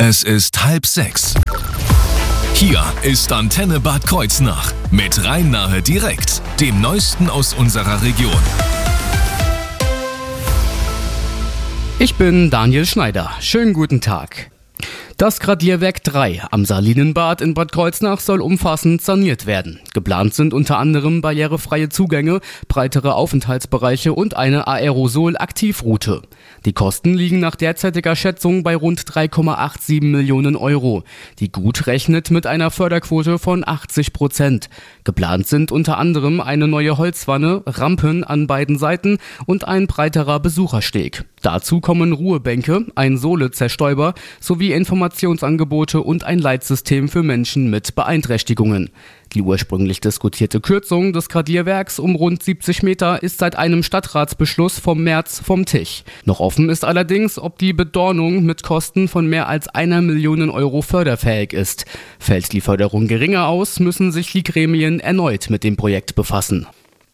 Es ist 5:30. Hier ist Antenne Bad Kreuznach mit Rhein-Nahe direkt, dem Neuesten aus unserer Region. Ich bin Daniel Schneider. Schönen guten Tag. Das Gradierwerk 3 am Salinenbad in Bad Kreuznach soll umfassend saniert werden. Geplant sind unter anderem barrierefreie Zugänge, breitere Aufenthaltsbereiche und eine Aerosol-Aktivroute. Die Kosten liegen nach derzeitiger Schätzung bei rund 3,87 Millionen Euro. Die Gut rechnet mit einer Förderquote von 80%. Geplant sind unter anderem eine neue Holzwanne, Rampen an beiden Seiten und ein breiterer Besuchersteg. Dazu kommen Ruhebänke, ein Sohlezerstäuber sowie Informationsangebote und ein Leitsystem für Menschen mit Beeinträchtigungen. Die ursprünglich diskutierte Kürzung des Gradierwerks um rund 70 Meter ist seit einem Stadtratsbeschluss vom März vom Tisch. Noch offen ist allerdings, ob die Bedornung mit Kosten von mehr als 1 Million Euro förderfähig ist. Fällt die Förderung geringer aus, müssen sich die Gremien erneut mit dem Projekt befassen.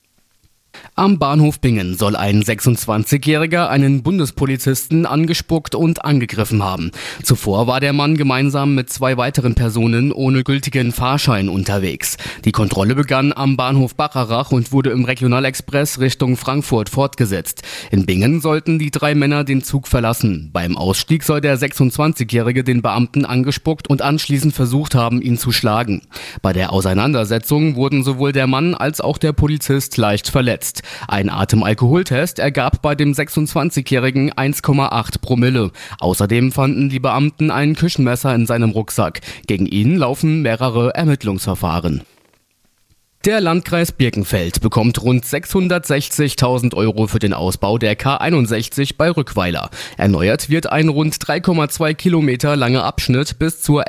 Am Bahnhof Bingen soll ein 26-Jähriger einen Bundespolizisten angespuckt und angegriffen haben. Zuvor war der Mann gemeinsam mit 2 weiteren Personen ohne gültigen Fahrschein unterwegs. Die Kontrolle begann am Bahnhof Bacharach und wurde im Regionalexpress Richtung Frankfurt fortgesetzt. In Bingen sollten die 3 Männer den Zug verlassen. Beim Ausstieg soll der 26-Jährige den Beamten angespuckt und anschließend versucht haben, ihn zu schlagen. Bei der Auseinandersetzung wurden sowohl der Mann als auch der Polizist leicht verletzt. Ein Atemalkoholtest ergab bei dem 26-Jährigen 1,8 Promille. Außerdem fanden die Beamten ein Küchenmesser in seinem Rucksack. Gegen ihn laufen mehrere Ermittlungsverfahren. Der Landkreis Birkenfeld bekommt rund 660.000 Euro für den Ausbau der K61 bei Rückweiler. Erneuert wird ein rund 3,2 Kilometer langer Abschnitt bis zur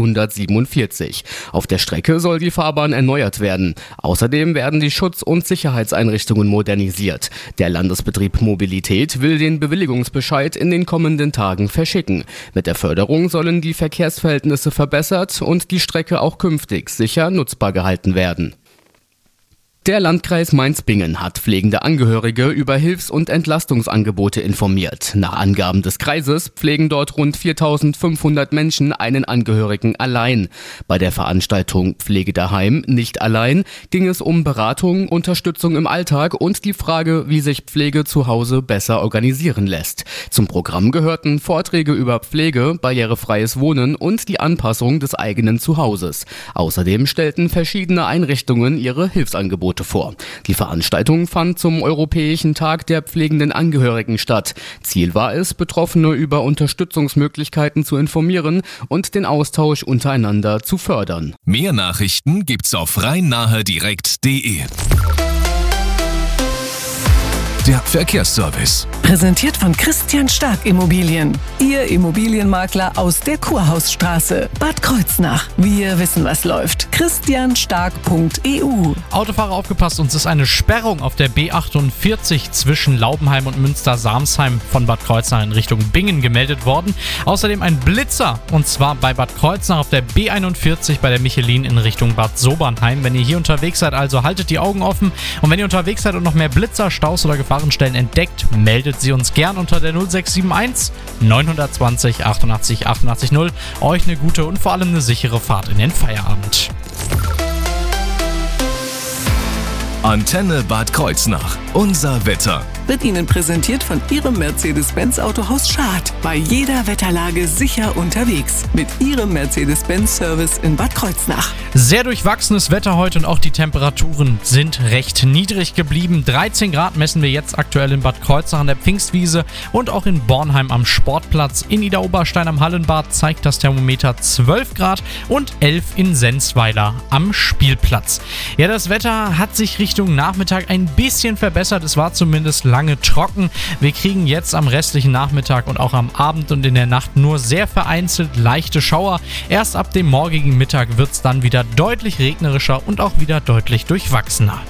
L347. Auf der Strecke soll die Fahrbahn erneuert werden. Außerdem werden die Schutz- und Sicherheitseinrichtungen modernisiert. Der Landesbetrieb Mobilität will den Bewilligungsbescheid in den kommenden Tagen verschicken. Mit der Förderung sollen die Verkehrsverhältnisse verbessert und die Strecke auch künftig sicher nutzbar gehalten werden. Der Landkreis Mainz-Bingen hat pflegende Angehörige über Hilfs- und Entlastungsangebote informiert. Nach Angaben des Kreises pflegen dort rund 4.500 Menschen einen Angehörigen allein. Bei der Veranstaltung Pflege daheim, nicht allein, ging es um Beratung, Unterstützung im Alltag und die Frage, wie sich Pflege zu Hause besser organisieren lässt. Zum Programm gehörten Vorträge über Pflege, barrierefreies Wohnen und die Anpassung des eigenen Zuhauses. Außerdem stellten verschiedene Einrichtungen ihre Hilfsangebote vor. Die Veranstaltung fand zum Europäischen Tag der pflegenden Angehörigen statt. Ziel war es, Betroffene über Unterstützungsmöglichkeiten zu informieren und den Austausch untereinander zu fördern. Mehr Nachrichten gibt's auf rhein-nahe-direkt.de. Der Verkehrsservice. Präsentiert von Christian Stark Immobilien. Ihr Immobilienmakler aus der Kurhausstraße, Bad Kreuznach. Wir wissen, was läuft. christianstark.eu. Autofahrer aufgepasst, uns ist eine Sperrung auf der B48 zwischen Laubenheim und Münster-Samsheim von Bad Kreuznach in Richtung Bingen gemeldet worden. Außerdem ein Blitzer, und zwar bei Bad Kreuznach auf der B41 bei der Michelin in Richtung Bad Sobernheim. Wenn ihr hier unterwegs seid, also haltet die Augen offen. Und wenn ihr unterwegs seid und noch mehr Blitzer, Staus oder Gefahrenstellen entdeckt, meldet sie uns gern unter der 0671 920 88 88 0. Euch eine gute und vor allem eine sichere Fahrt in den Feierabend. Antenne Bad Kreuznach. Unser Wetter. Wird Ihnen präsentiert von Ihrem Mercedes-Benz Autohaus Schad. Bei jeder Wetterlage sicher unterwegs. Mit Ihrem Mercedes-Benz-Service in Bad Kreuznach. Sehr durchwachsenes Wetter heute und auch die Temperaturen sind recht niedrig geblieben. 13 Grad messen wir jetzt aktuell in Bad Kreuznach an der Pfingstwiese und auch in Bornheim am Sportplatz. In Idar-Oberstein am Hallenbad zeigt das Thermometer 12 Grad und 11 in Sensweiler am Spielplatz. Ja, das Wetter hat sich Richtung Nachmittag ein bisschen verbessert. Es war zumindest lange trocken. Wir kriegen jetzt am restlichen Nachmittag und auch am Abend und in der Nacht nur sehr vereinzelt leichte Schauer. Erst ab dem morgigen Mittag wird es dann wieder deutlich regnerischer und auch wieder deutlich durchwachsener.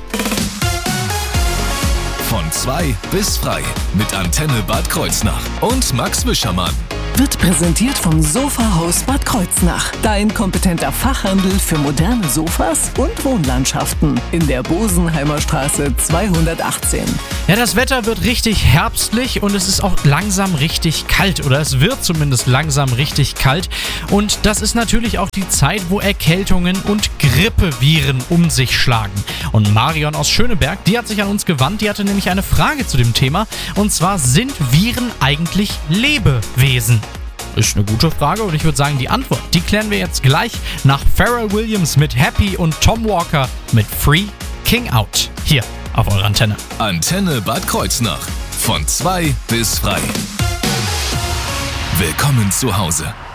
Von 2 bis frei mit Antenne Bad Kreuznach und Max Wischermann. Wird präsentiert vom Sofahaus Bad Kreuznach. Dein kompetenter Fachhandel für moderne Sofas und Wohnlandschaften. In der Bosenheimer Straße 218. Ja, das Wetter wird richtig herbstlich und es ist auch langsam richtig kalt. Oder es wird zumindest langsam richtig kalt. Und das ist natürlich auch die Zeit, wo Erkältungen und Grippeviren um sich schlagen. Und Marion aus Schöneberg, die hat sich an uns gewandt. Die hatte nämlich eine Frage zu dem Thema. Und zwar, sind Viren eigentlich Lebewesen? Ist eine gute Frage und ich würde sagen, die Antwort, die klären wir jetzt gleich nach Pharrell Williams mit Happy und Tom Walker mit Free King Out. Hier auf eurer Antenne. Antenne Bad Kreuznach. Von 2 bis frei. Willkommen zu Hause.